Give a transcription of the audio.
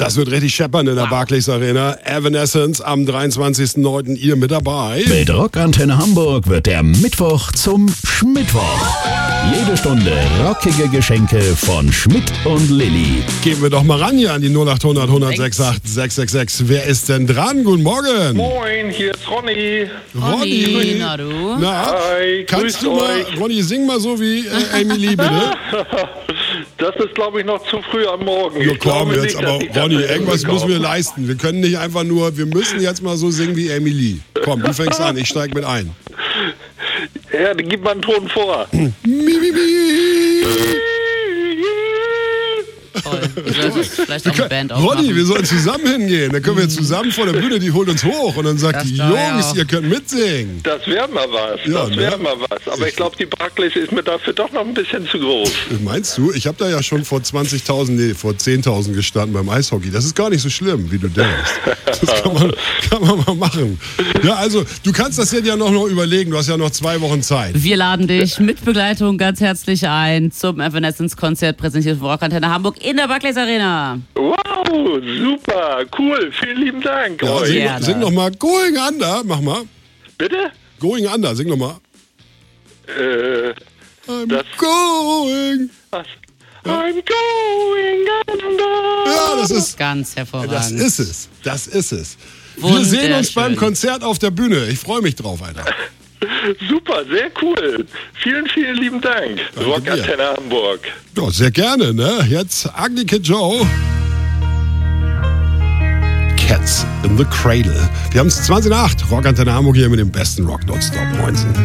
Das wird richtig scheppern in der Barclays Arena. Evanescence am 23.09. ihr mit dabei. Mit Rockantenne Hamburg wird der Mittwoch zum Schmittwoch. Jede Stunde rockige Geschenke von Schmidt und Lilly. Gehen wir doch mal ran hier an die 0800 168 666. Wer ist denn dran? Guten Morgen. Moin, hier ist Ronny. Ronny. Na du? Na, Hi, kannst grüßt du mal, euch. Ronny, sing mal so wie Emily, bitte? Das ist, glaube ich, noch zu früh am Morgen. Ja, Ich komm, glaube jetzt nicht, aber, dass ich das Ronny, irgendwas hinbekomme. müssen wir leisten. Wir können nicht einfach nur, wir müssen jetzt mal so singen wie Emily. Komm, du fängst an, ich steig mit ein. Ja, dann gib mal einen Ton vor. Mi, mi, mi. Toll. Wir sollten vielleicht auch eine Band aufmachen. Ronny, wir sollen zusammen hingehen. Dann können wir zusammen vor der Bühne, die holt uns hoch und dann sagt Das die, glaube ich Jungs, auch. ihr könnt mitsingen. Das wäre mal was. Ja, Das wäre ne? mal was. Aber ich glaube, die Barclays ist mir dafür doch noch ein bisschen zu groß. Meinst du? Ich habe da ja schon vor 20.000, nee, vor 10.000 gestanden beim Eishockey. Das ist gar nicht so schlimm, wie du denkst. Das kann man mal machen. Ja, also, du kannst das jetzt ja noch überlegen. Du hast ja noch 2 Wochen Zeit. Wir laden dich mit Begleitung ganz herzlich ein zum Evanescence-Konzert, präsentiert von Rockantenne Hamburg in der Barclays Arena. Wow, super, cool. Vielen lieben Dank Ja, euch. Gerne. sing noch mal Going Under. Mach mal. Bitte? Going Under, sing noch mal. I'm Das- going. Was? I'm going under. Ja, das ist... Ganz hervorragend. Das ist es. Das ist es. Wir sehen uns beim Wunderschön. Konzert auf der Bühne. Ich freue mich drauf, Alter. Super, sehr cool. Vielen, vielen lieben Dank. Rockantenne Hamburg. Ja, sehr gerne, ne? Jetzt Ugly Kid Joe. Cats in the Cradle. Wir haben es 20 nach 8. Rockantenne Hamburg hier mit dem besten Rock Nonstop 19.